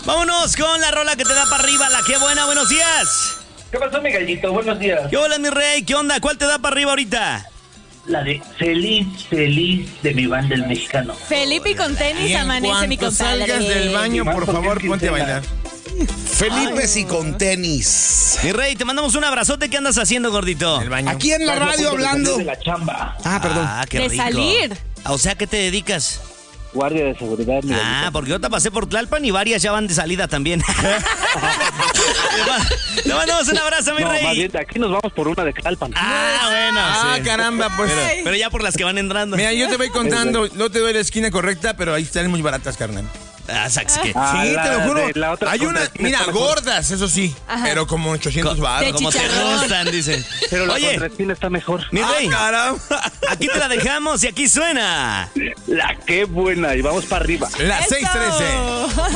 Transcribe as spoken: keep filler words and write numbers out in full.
Vámonos con la rola que te da para arriba, la que buena, buenos días. ¿Qué pasó, mi gallito? Buenos días. ¿Qué hola, mi rey? ¿Qué onda? ¿Cuál te da para arriba ahorita? La de Feliz, Feliz de mi banda El Mexicano. Felipe y con tenis Y en amanece mi cuanto compadre. salgas del baño, por favor, ponte a bailar. Felipe y con tenis. Mi rey, te mandamos un abrazote. ¿Qué andas haciendo, gordito? El baño. Aquí en la radio hablando. De la chamba. Ah, perdón. Ah, qué De rico. salir. O sea, ¿qué te dedicas? Guardia de seguridad, mi Ah, gallito. porque yo te pasé por Tlalpan y varias ya van de salida también. Le ma- Le mandamos un abrazo, mi No, rey. más bien, de aquí nos vamos por una de Tlalpan. Ah, bueno. Ah, sí. caramba, pues. Pero, pero ya por las que van entrando. Mira, yo te voy contando, no te doy la esquina correcta, pero ahí están muy baratas, carnal. Ah, sax, ¿qué? Ah, Sí, la te lo juro. de la otra Hay unas, contraesquina mira, está mejor. gordas, eso sí, Ajá. pero como ochocientos baros. De Como te chicharrón. gustan, dice. Pero la Oye, contraesquina está mejor. mi rey, Ah, caramba. aquí te la dejamos y aquí suena. La qué buena. Y vamos para arriba. La ¡Eso! seis trece.